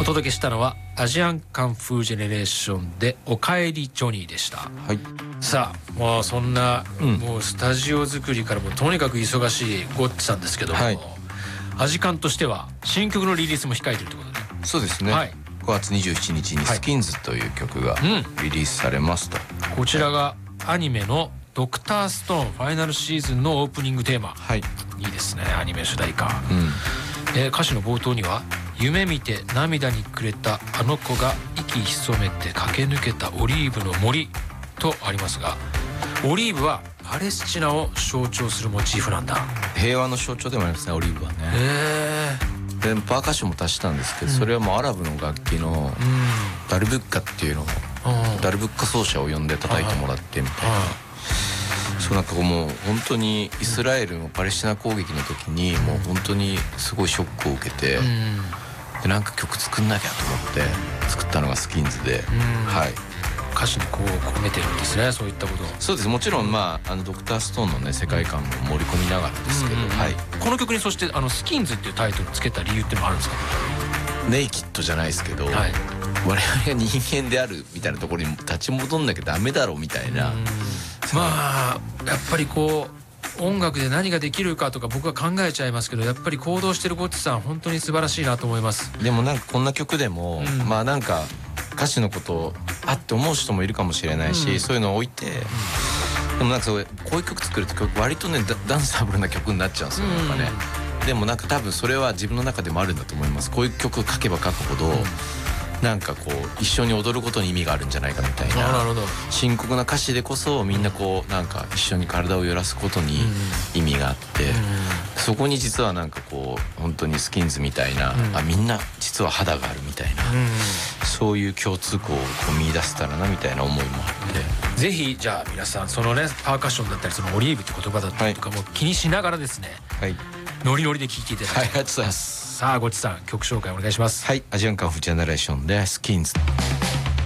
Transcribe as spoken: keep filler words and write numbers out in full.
お届けしたのはアジアンカンフージェネレーションでおかえりジョニーでした。 はい。 さあもうそんな、 うん、 もうスタジオ作りからもとにかく忙しいゴッチさんですけども、はい、アジカンとしては新曲のリリースも控えているということで。 そうですね、はい、ごがつにじゅうしちにちにスキンズという曲がリリースされますと、 うん、こちらがアニメのドクターストーンファイナルシーズンのオープニングテーマ、はい、いいですね、アニメ主題歌、うん、えー、歌詞の冒頭には夢見て涙にくれたあの子が息潜めて駆け抜けたオリーブの森とありますが、オリーブはパレスチナを象徴するモチーフなんだ。 平和の象徴でもありますね、オリーブはね。へー。でパーカッションも足したんですけど、うん、それはもうアラブの楽器のダルブッカっていうのを、うん、ダルブッカ奏者を呼んで叩いてもらってみたいな、そうなんかもう本当にイスラエルのパレスチナ攻撃の時にもう本当にすごいショックを受けて、うん、でなんか曲作んなきゃと思って作ったのがスキンズで、うん、はい、 歌詞にこう込めてるんですね、そういったこと。 そうです、もちろん、まあ、あのドクターストーンのね世界観も盛り込みながらですけど、うんうん、はい、 この曲にそしてあのスキンズっていうタイトルつけた理由ってのもあるんですか？ ネイキッドじゃないですけど、はい、我々が人間であるみたいなところに立ち戻んなきゃダメだろうみたいな、 まあやっぱりこう音楽で何ができるかとか僕は考えちゃいますけど、やっぱり行動してるゴッチさん本当に素晴らしいなと思います。 でもなんかこんな曲でも、うん、まあなんか歌詞のことあって思う人もいるかもしれないし、うん、そういうのを置いて、うん、でもなんかそうこういう曲作ると割とねダンサブルな曲になっちゃうんですよ、なんかね、うん、でもなんか多分それは自分の中でもあるんだと思います。こういう曲を書けば書くほど、うん、なんかこう一緒に踊ることに意味があるんじゃないかみたいな、なるほど、深刻な歌詞でこそみんなこうなんか一緒に体を揺らすことに意味があって、うん、そこに実はなんかこう本当にスキンズみたいな、うん、あみんな実は肌があるみたいな、うん、そういう共通項をこう見出せたらなみたいな思いもあって、 ぜひじゃあ皆さんそのねパーカッションだったりそのオリーブって言葉だったりとかも気にしながらですね、はい、ノリノリで聴いていただきたい。 はい、ありがとうございます。 さあゴッチさん曲紹介お願いします。 はい、アジアンカンフージェネレーションでスキンズ。